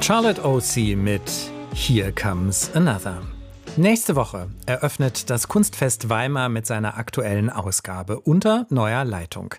Charlotte O.C. mit Here Comes Another. Nächste Woche eröffnet das Kunstfest Weimar mit seiner aktuellen Ausgabe unter neuer Leitung.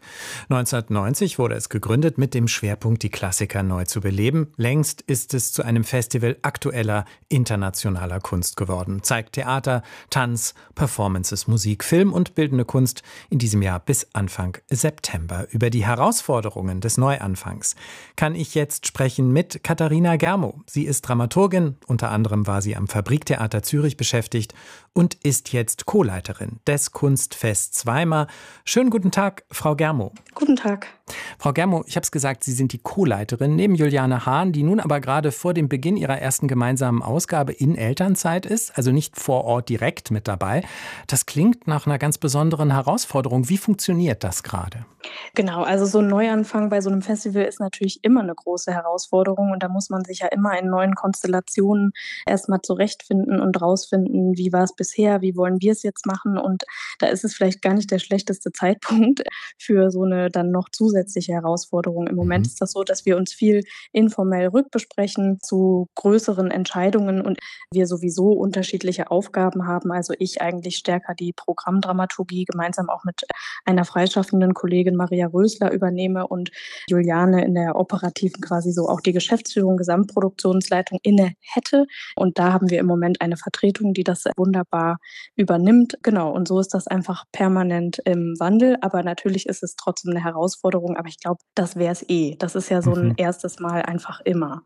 1990 wurde es gegründet mit dem Schwerpunkt, die Klassiker neu zu beleben. Längst ist es zu einem Festival aktueller, internationaler Kunst geworden. Zeigt Theater, Tanz, Performances, Musik, Film und bildende Kunst in diesem Jahr bis Anfang September. Über die Herausforderungen des Neuanfangs kann ich jetzt sprechen mit Katharina Germow. Sie ist Dramaturgin, unter anderem war sie am Fabriktheater Zürich beschäftigt und ist jetzt Co-Leiterin des Kunstfests Weimar. Schönen guten Tag, Frau Germow. Guten Tag. Frau Germow, ich habe es gesagt, Sie sind die Co-Leiterin neben Juliane Hahn, die nun aber gerade vor dem Beginn ihrer ersten gemeinsamen Ausgabe in Elternzeit ist, also nicht vor Ort direkt mit dabei. Das klingt nach einer ganz besonderen Herausforderung. Wie funktioniert das gerade? Genau, also so ein Neuanfang bei so einem Festival ist natürlich immer eine große Herausforderung und da muss man sich ja immer in neuen Konstellationen erstmal zurechtfinden und rausfinden, wie war es bisher, wie wollen wir es jetzt machen, und da ist es vielleicht gar nicht der schlechteste Zeitpunkt für so eine dann noch zusätzliche Herausforderung. Im Moment ist das so, dass wir uns viel informell rückbesprechen zu größeren Entscheidungen und wir sowieso unterschiedliche Aufgaben haben. Also ich eigentlich stärker die Programmdramaturgie gemeinsam auch mit einer freischaffenden Kollegin Maria Rösler übernehme und Juliane in der operativen quasi so auch die Geschäftsführung, Gesamtproduktionsleitung inne hätte. Und da haben wir im Moment eine Vertretung, die das wunderbar übernimmt. Genau, und so ist das einfach permanent im Wandel. Aber natürlich ist es trotzdem eine Herausforderung. Aber ich glaube, das wäre es eh. Das ist ja so ein erstes Mal einfach immer.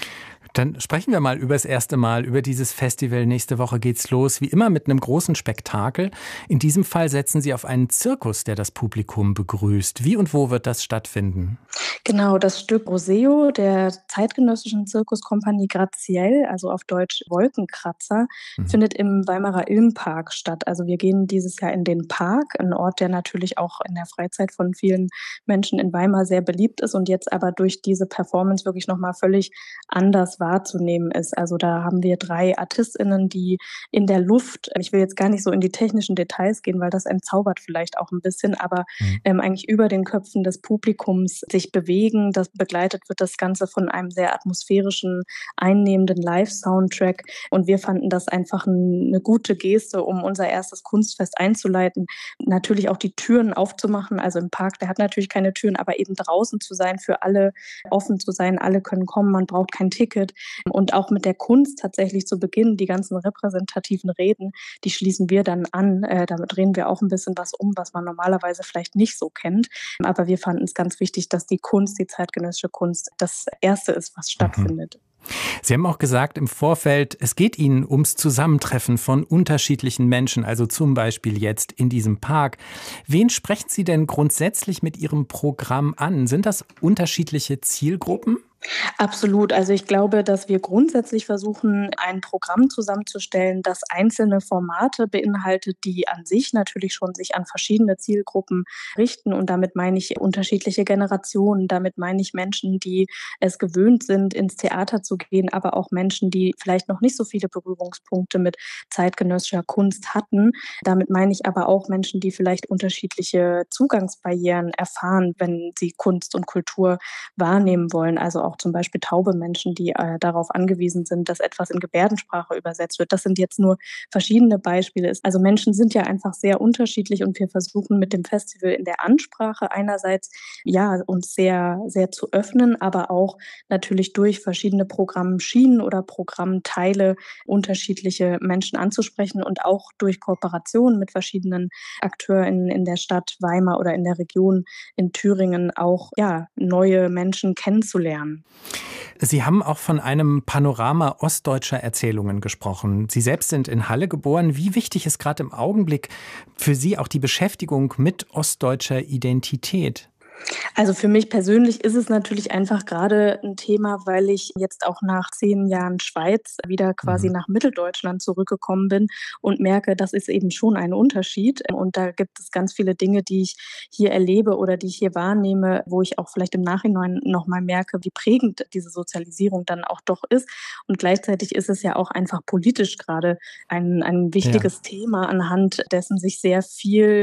Dann sprechen wir mal über das erste Mal, über dieses Festival. Nächste Woche geht's los, wie immer mit einem großen Spektakel. In diesem Fall setzen Sie auf einen Zirkus, der das Publikum begrüßt. Wie und wo wird das stattfinden? Genau, das Stück Roseo der zeitgenössischen Zirkuskompanie Graziell, also auf Deutsch Wolkenkratzer, findet im Weimarer Ilmpark statt. Also wir gehen dieses Jahr in den Park, ein Ort, der natürlich auch in der Freizeit von vielen Menschen in Weimar sehr beliebt ist und jetzt aber durch diese Performance wirklich nochmal völlig anders wahrzunehmen ist. Also da haben wir 3 ArtistInnen, die in der Luft, ich will jetzt gar nicht so in die technischen Details gehen, weil das entzaubert vielleicht auch ein bisschen, aber eigentlich über den Köpfen des Publikums sich bewegen. Das begleitet wird das Ganze von einem sehr atmosphärischen, einnehmenden Live-Soundtrack und wir fanden das einfach eine gute Geste, um unser erstes Kunstfest einzuleiten. Natürlich auch die Türen aufzumachen, also im Park, der hat natürlich keine Türen, aber eben draußen zu sein, für alle offen zu sein, alle können kommen, man braucht kein Ticket. Und auch mit der Kunst tatsächlich zu beginnen, die ganzen repräsentativen Reden, die schließen wir dann an. Damit drehen wir auch ein bisschen was um, was man normalerweise vielleicht nicht so kennt. Aber wir fanden es ganz wichtig, dass die Kunst, die zeitgenössische Kunst, das Erste ist, was stattfindet. Sie haben auch gesagt im Vorfeld, es geht Ihnen ums Zusammentreffen von unterschiedlichen Menschen, also zum Beispiel jetzt in diesem Park. Wen sprechen Sie denn grundsätzlich mit Ihrem Programm an? Sind das unterschiedliche Zielgruppen? Absolut. Also ich glaube, dass wir grundsätzlich versuchen, ein Programm zusammenzustellen, das einzelne Formate beinhaltet, die an sich natürlich schon sich an verschiedene Zielgruppen richten. Und damit meine ich unterschiedliche Generationen. Damit meine ich Menschen, die es gewöhnt sind, ins Theater zu gehen, aber auch Menschen, die vielleicht noch nicht so viele Berührungspunkte mit zeitgenössischer Kunst hatten. Damit meine ich aber auch Menschen, die vielleicht unterschiedliche Zugangsbarrieren erfahren, wenn sie Kunst und Kultur wahrnehmen wollen. Also auch zum Beispiel taube Menschen, die darauf angewiesen sind, dass etwas in Gebärdensprache übersetzt wird. Das sind jetzt nur verschiedene Beispiele. Also Menschen sind ja einfach sehr unterschiedlich und wir versuchen mit dem Festival in der Ansprache einerseits ja uns sehr, sehr zu öffnen, aber auch natürlich durch verschiedene Programmschienen oder Programmteile unterschiedliche Menschen anzusprechen und auch durch Kooperation mit verschiedenen Akteuren in der Stadt Weimar oder in der Region in Thüringen auch ja neue Menschen kennenzulernen. Sie haben auch von einem Panorama ostdeutscher Erzählungen gesprochen. Sie selbst sind in Halle geboren. Wie wichtig ist gerade im Augenblick für Sie auch die Beschäftigung mit ostdeutscher Identität? Also für mich persönlich ist es natürlich einfach gerade ein Thema, weil ich jetzt auch nach 10 Jahren Schweiz wieder quasi nach Mitteldeutschland zurückgekommen bin und merke, das ist eben schon ein Unterschied. Und da gibt es ganz viele Dinge, die ich hier erlebe oder die ich hier wahrnehme, wo ich auch vielleicht im Nachhinein noch mal merke, wie prägend diese Sozialisierung dann auch doch ist. Und gleichzeitig ist es ja auch einfach politisch gerade ein wichtiges Thema, anhand dessen sich sehr viel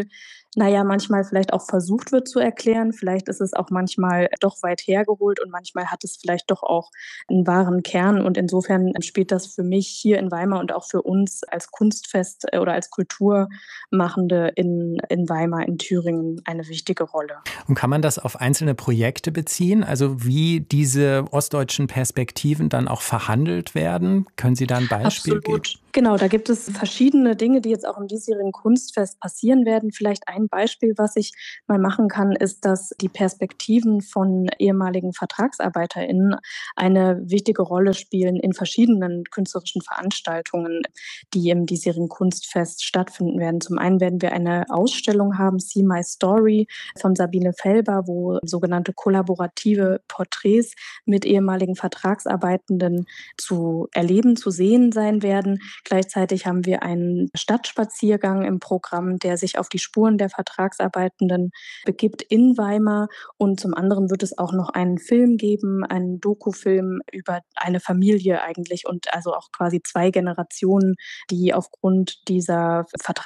manchmal vielleicht auch versucht wird zu erklären. Vielleicht ist es auch manchmal doch weit hergeholt und manchmal hat es vielleicht doch auch einen wahren Kern. Und insofern spielt das für mich hier in Weimar und auch für uns als Kunstfest oder als Kulturmachende in Weimar, in Thüringen eine wichtige Rolle. Und kann man das auf einzelne Projekte beziehen? Also wie diese ostdeutschen Perspektiven dann auch verhandelt werden? Können Sie da ein Beispiel geben? Genau, da gibt es verschiedene Dinge, die jetzt auch im diesjährigen Kunstfest passieren werden. Vielleicht ein Beispiel, was ich mal machen kann, ist, dass die Perspektiven von ehemaligen VertragsarbeiterInnen eine wichtige Rolle spielen in verschiedenen künstlerischen Veranstaltungen, die im diesjährigen Kunstfest stattfinden werden. Zum einen werden wir eine Ausstellung haben, See My Story von Sabine Felber, wo sogenannte kollaborative Porträts mit ehemaligen Vertragsarbeitenden zu erleben, zu sehen sein werden. Gleichzeitig haben wir einen Stadtspaziergang im Programm, der sich auf die Spuren der Vertragsarbeitenden begibt in Weimar. Und zum anderen wird es auch noch einen Film geben, einen Dokufilm über eine Familie eigentlich und also auch quasi 2 Generationen, die aufgrund dieser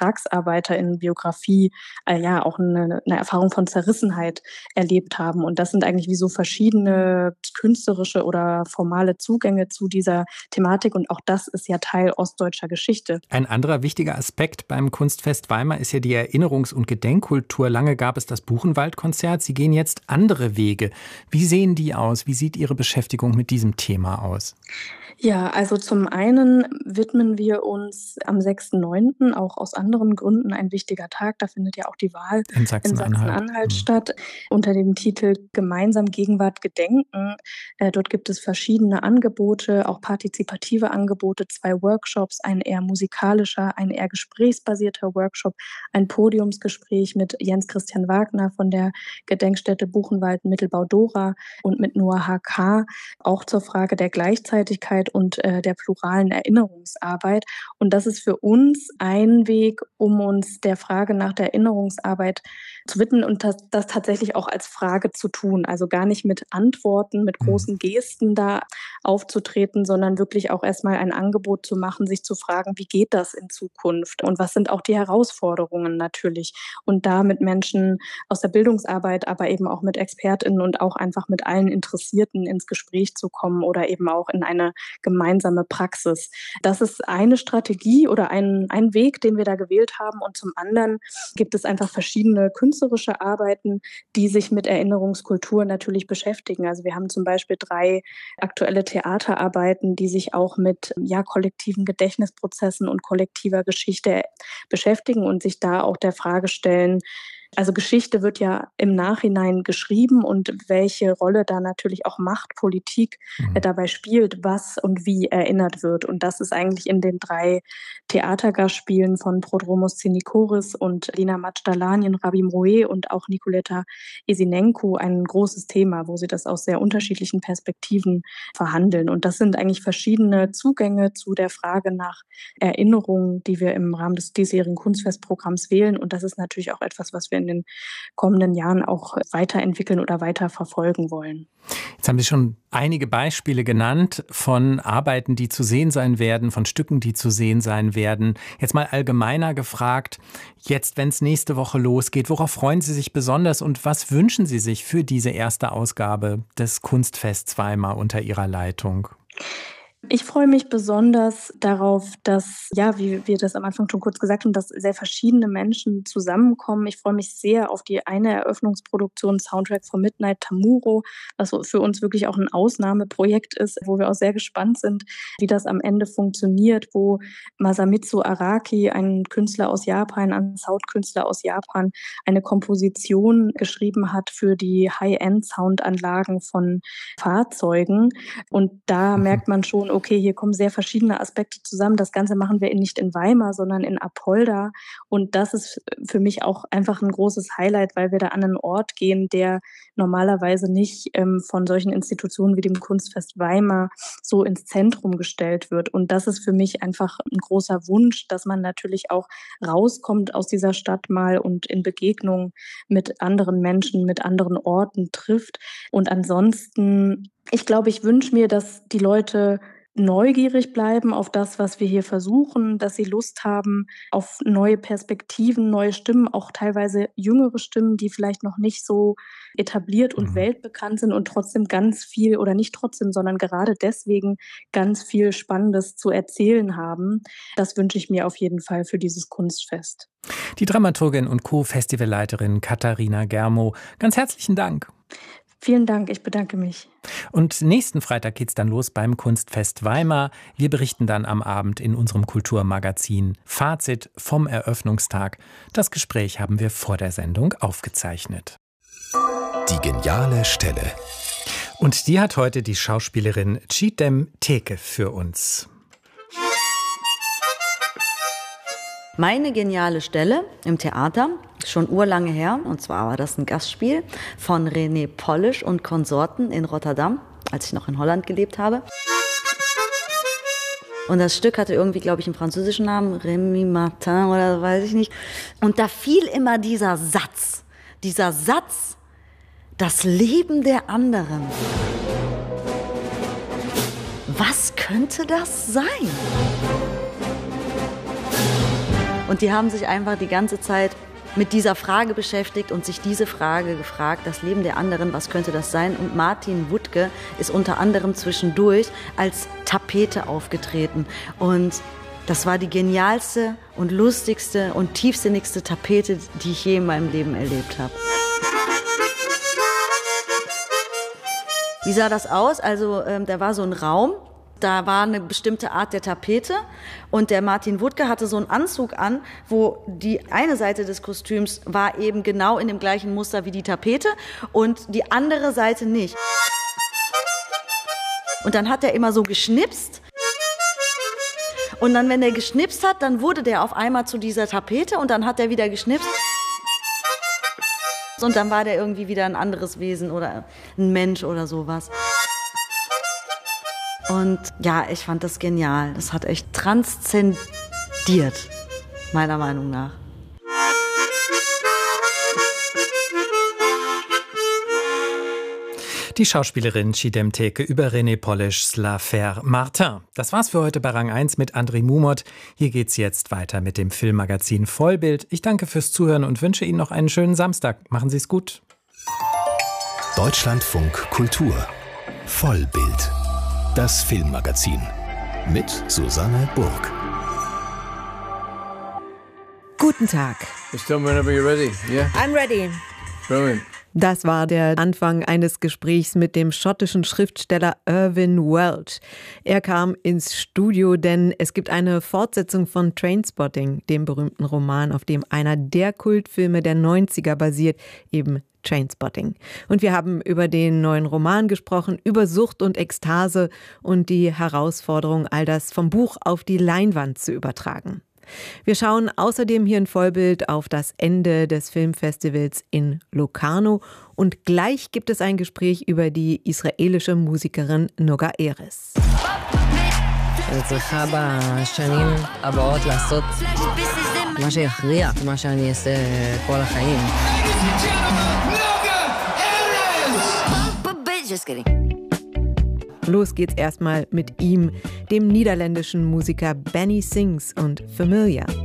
VertragsarbeiterInnen-Biografie auch eine Erfahrung von Zerrissenheit erlebt haben. Und das sind eigentlich wie so verschiedene künstlerische oder formale Zugänge zu dieser Thematik. Und auch das ist ja Teil ostdeutscher Geschichte. Ein anderer wichtiger Aspekt beim Kunstfest Weimar ist ja die Erinnerungs- und Gedenkkultur. Lange gab es das Buchenwald-Konzert. Sie gehen jetzt andere Wege. Wie sehen die aus? Wie sieht Ihre Beschäftigung mit diesem Thema aus? Ja, also zum einen widmen wir uns am 6.9. auch aus anderen Gründen ein wichtiger Tag. Da findet ja auch die Wahl In in Sachsen-Anhalt. Sachsen-Anhalt statt, unter dem Titel Gemeinsam Gegenwart gedenken. Dort gibt es verschiedene Angebote, auch partizipative Angebote, 2 Workshops, ein eher musikalischer, ein eher gesprächsbasierter Workshop, ein Podiumsgespräch mit Jens Christian Wagner von der Gedenkstätte Buchenwald Mittelbau Dora und mit Noah H.K. auch zur Frage der Gleichzeitigkeit und der pluralen Erinnerungsarbeit. Und das ist für uns ein Weg, um uns der Frage nach der Erinnerungsarbeit zu widmen und das tatsächlich auch als Frage zu tun. Also gar nicht mit Antworten, mit großen Gesten da aufzutreten, sondern wirklich auch erstmal ein Angebot zu machen, sich zu fragen, wie geht das in Zukunft und was sind auch die Herausforderungen natürlich. Und da mit Menschen aus der Bildungsarbeit, aber eben auch mit ExpertInnen und auch einfach mit allen Interessierten ins Gespräch zu kommen oder eben auch in eine gemeinsame Praxis. Das ist eine Strategie oder ein Weg, den wir da gewählt haben. Und zum anderen gibt es einfach verschiedene künstlerische Arbeiten, die sich mit Erinnerungskultur natürlich beschäftigen. Also wir haben zum Beispiel 3 aktuelle Theaterarbeiten, die sich auch mit kollektiven Gedächtnisprozessen und kollektiver Geschichte beschäftigen und sich da auch der Frage stellen, also Geschichte wird ja im Nachhinein geschrieben und welche Rolle da natürlich auch Machtpolitik dabei spielt, was und wie erinnert wird. Und das ist eigentlich in den 3 Theatergastspielen von Prodromos Tsinikoris und Lina Majdalanien, Rabim Roué und auch Nikoleta Esinenko ein großes Thema, wo sie das aus sehr unterschiedlichen Perspektiven verhandeln. Und das sind eigentlich verschiedene Zugänge zu der Frage nach Erinnerung, die wir im Rahmen des diesjährigen Kunstfestprogramms wählen. Und das ist natürlich auch etwas, was wir in den kommenden Jahren auch weiterentwickeln oder weiter verfolgen wollen. Jetzt haben Sie schon einige Beispiele genannt von Arbeiten, die zu sehen sein werden, von Stücken, die zu sehen sein werden. Jetzt mal allgemeiner gefragt, jetzt, wenn es nächste Woche losgeht, worauf freuen Sie sich besonders und was wünschen Sie sich für diese erste Ausgabe des Kunstfests Weimar unter Ihrer Leitung? Ich freue mich besonders darauf, dass, wie wir das am Anfang schon kurz gesagt haben, dass sehr verschiedene Menschen zusammenkommen. Ich freue mich sehr auf die eine Eröffnungsproduktion Soundtrack for Midnight Tamuro, was für uns wirklich auch ein Ausnahmeprojekt ist, wo wir auch sehr gespannt sind, wie das am Ende funktioniert, wo Masamitsu Araki, ein Künstler aus Japan, ein Soundkünstler aus Japan, eine Komposition geschrieben hat für die High-End-Soundanlagen von Fahrzeugen. Und da merkt man schon, okay, hier kommen sehr verschiedene Aspekte zusammen. Das Ganze machen wir nicht in Weimar, sondern in Apolda. Und das ist für mich auch einfach ein großes Highlight, weil wir da an einen Ort gehen, der normalerweise nicht von solchen Institutionen wie dem Kunstfest Weimar so ins Zentrum gestellt wird. Und das ist für mich einfach ein großer Wunsch, dass man natürlich auch rauskommt aus dieser Stadt mal und in Begegnung mit anderen Menschen, mit anderen Orten trifft. Und ansonsten Ich glaube, ich wünsche mir, dass die Leute neugierig bleiben auf das, was wir hier versuchen, dass sie Lust haben auf neue Perspektiven, neue Stimmen, auch teilweise jüngere Stimmen, die vielleicht noch nicht so etabliert und Mhm. weltbekannt sind und trotzdem ganz viel oder nicht trotzdem, sondern gerade deswegen ganz viel Spannendes zu erzählen haben. Das wünsche ich mir auf jeden Fall für dieses Kunstfest. Die Dramaturgin und Co-Festivalleiterin Katharina Germo, ganz herzlichen Dank. Vielen Dank, ich bedanke mich. Und nächsten Freitag geht's dann los beim Kunstfest Weimar. Wir berichten dann am Abend in unserem Kulturmagazin Fazit vom Eröffnungstag. Das Gespräch haben wir vor der Sendung aufgezeichnet. Die geniale Stelle. Und die hat heute die Schauspielerin Çiğdem Teke für uns. Meine geniale Stelle im Theater, schon urlange her, und zwar war das ein Gastspiel von René Polish und Konsorten in Rotterdam, als ich noch in Holland gelebt habe. Und das Stück hatte irgendwie, glaube ich, einen französischen Namen, Rémi Martin oder weiß ich nicht. Und da fiel immer dieser Satz, das Leben der anderen. Was könnte das sein? Und die haben sich einfach die ganze Zeit mit dieser Frage beschäftigt und sich diese Frage gefragt, das Leben der anderen, was könnte das sein? Und Martin Wuttke ist unter anderem zwischendurch als Tapete aufgetreten. Und das war die genialste und lustigste und tiefsinnigste Tapete, die ich je in meinem Leben erlebt habe. Wie sah das aus? Also da war so ein Raum. Da war eine bestimmte Art der Tapete und der Martin Wuttke hatte so einen Anzug an, wo die eine Seite des Kostüms war eben genau in dem gleichen Muster wie die Tapete und die andere Seite nicht. Und dann hat er immer so geschnipst und dann, wenn er geschnipst hat, dann wurde der auf einmal zu dieser Tapete und dann hat er wieder geschnipst. Und dann war der irgendwie wieder ein anderes Wesen oder ein Mensch oder sowas. Und ja, ich fand das genial. Das hat echt transzendiert, meiner Meinung nach. Die Schauspielerin Çiğdem Teke über René Polisch's L'Affaire Martin. Das war's für heute bei Rang 1 mit André Mumot. Hier geht's jetzt weiter mit dem Filmmagazin Vollbild. Ich danke fürs Zuhören und wünsche Ihnen noch einen schönen Samstag. Machen Sie's gut. Deutschlandfunk Kultur. Vollbild. Das Filmmagazin mit Susanne Burg. Guten Tag. Just tell me whenever you're ready. Yeah? I'm ready. Brilliant. Das war der Anfang eines Gesprächs mit dem schottischen Schriftsteller Irvine Welsh. Er kam ins Studio, denn es gibt eine Fortsetzung von Trainspotting, dem berühmten Roman, auf dem einer der Kultfilme der 90er basiert, eben Trainspotting. Und wir haben über den neuen Roman gesprochen, über Sucht und Ekstase und die Herausforderung, all das vom Buch auf die Leinwand zu übertragen. Wir schauen außerdem hier in Vollbild auf das Ende des Filmfestivals in Locarno und gleich gibt es ein Gespräch über die israelische Musikerin Noga Erez. אני צריכה בשנים הבאות לעשות מה שיכריע, מה שאני אעשה כל החיים. Los geht's erstmal mit ihm, dem niederländischen Musiker Benny Sings und Familiar.